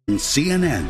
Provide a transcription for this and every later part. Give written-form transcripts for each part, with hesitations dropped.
CNN.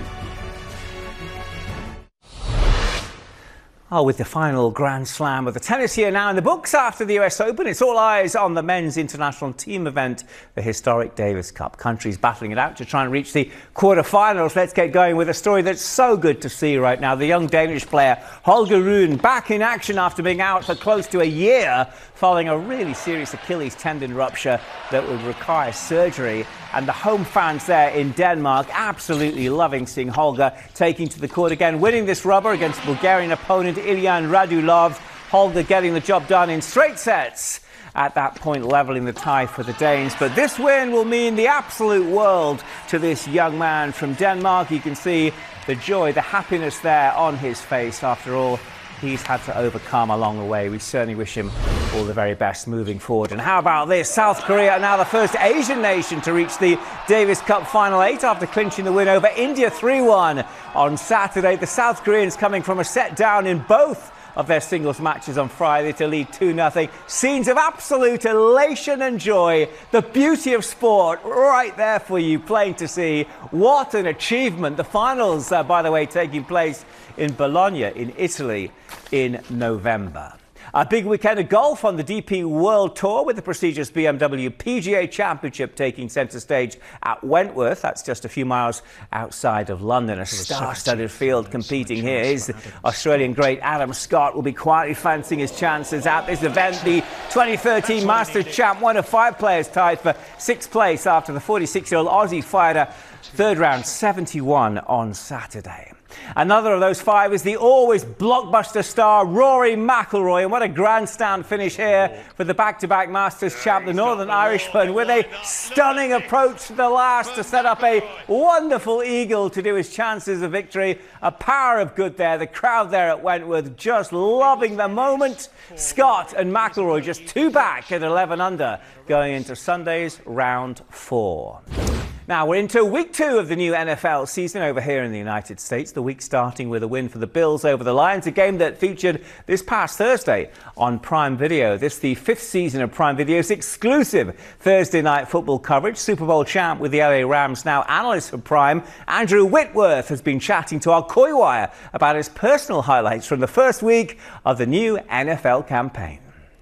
Oh, with the final Grand Slam of the tennis year now in the books after the US Open, it's all eyes on the men's international team event, the historic Davis Cup. Countries battling it out to try and reach the quarterfinals. Let's get going with a story that's so good to see right now. The young Danish player Holger Rune back in action after being out for close to a year following a really serious Achilles tendon rupture that would require surgery. And the home fans there in Denmark absolutely loving seeing Holger taking to the court again, winning this rubber against Bulgarian opponent Ilyan Radulov. Holger getting the job done in straight sets, at that point levelling the tie for the Danes. But this win will mean the absolute world to this young man from Denmark. You can see the joy, the happiness there on his face after all he's had to overcome along the way. We certainly wish him all the very best moving forward. And how about this? South Korea are now the first Asian nation to reach the Davis Cup Final 8 after clinching the win over India 3-1 on Saturday. The South Koreans coming from a set down in both of their singles matches on Friday to lead 2-0. Scenes of absolute elation and joy. The beauty of sport right there for you, plain to see. What an achievement. The finals, by the way, taking place in Bologna in Italy in November. A big weekend of golf on the DP World Tour with the prestigious BMW PGA Championship taking centre stage at Wentworth. That's just a few miles outside of London. A star-studded field competing here. His Australian great Adam Scott will be quietly fancying his chances at this event. The 2013 Masters champ, one of 5 players tied for 6th place after the 46-year-old Aussie fired a third round 71 on Saturday. Another of those 5 is the always blockbuster star Rory McIlroy, and what a grandstand finish here for the back-to-back Masters champ, the Northern Irishman, with a stunning approach to the last to set up a wonderful eagle to do his chances of victory. A power of good there. The crowd there at Wentworth just loving the moment. Scott and McIlroy just 2 back at 11 under going into Sunday's round 4. Now we're into week 2 of the new NFL season over here in the United States. The week starting with a win for the Bills over the Lions, a game that featured this past Thursday on Prime Video. This is the 5th season of Prime Video's exclusive Thursday night football coverage. Super Bowl champ with the LA Rams, now analyst for Prime, Andrew Whitworth has been chatting to our Koi Wire about his personal highlights from the first week of the new NFL campaign.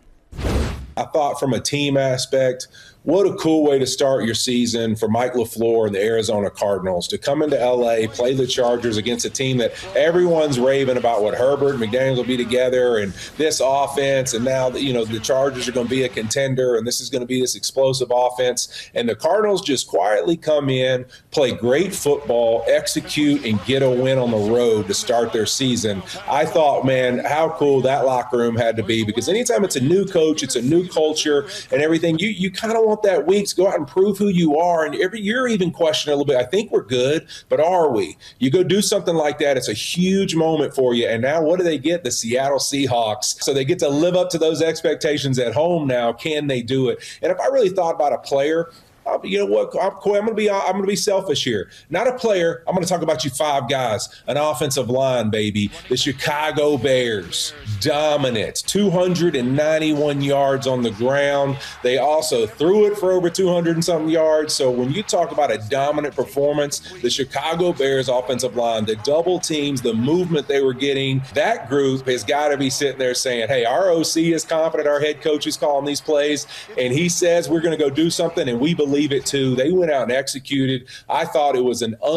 I thought from a team aspect, what a cool way to start your season for Mike LaFleur and the Arizona Cardinals to come into L.A., play the Chargers against a team that everyone's raving about what Herbert and McDaniels will be together and this offense. And now, the Chargers are going to be a contender and this is going to be this explosive offense. And the Cardinals just quietly come in, play great football, execute, and get a win on the road to start their season. I thought, man, how cool that locker room had to be, because anytime it's a new coach, it's a new culture and everything, you kind of want that week to go out and prove who you are. And every year even question a little bit, I think we're good, but are we? You go do something like that, it's a huge moment for you. And now what do they get? The Seattle Seahawks. So they get to live up to those expectations at home now. Can they do it? And if I really thought about a player, you know what, I'm going to be selfish here. Not a player. I'm going to talk about you 5 guys. An offensive line, baby. The Chicago Bears, dominant, 291 yards on the ground. They also threw it for over 200 and something yards. So when you talk about a dominant performance, the Chicago Bears offensive line, the double teams, the movement they were getting, that group has got to be sitting there saying, hey, our OC is confident, our head coach is calling these plays, and he says we're going to go do something, and we believe it too. They went out and executed. I thought it was an